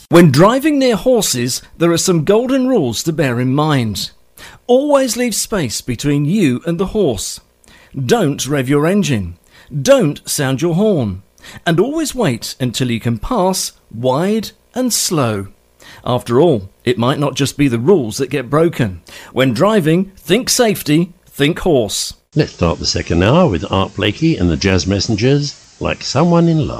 When driving near horses, there are some golden rules to bear in mind. Always leave space between you and the horse. Don't rev your engine. Don't sound your horn. And always wait until you can pass wide and slow. After all, it might not just be the rules that get broken. When driving, think safety, think horse. Let's start the second hour with Art Blakey and the Jazz Messengers, Like Someone in Love.